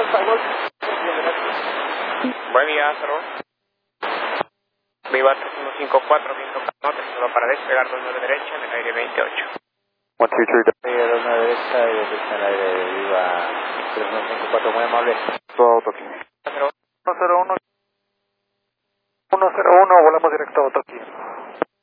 Buen día, Cerro. Viva 3154, viento Canote, solo para despegar 29 derecha en el aire 28. 123, 29 derecha y derecha en el aire, viva 3154, muy amable. Todo auto aquí. 101, 101, volamos directo a auto.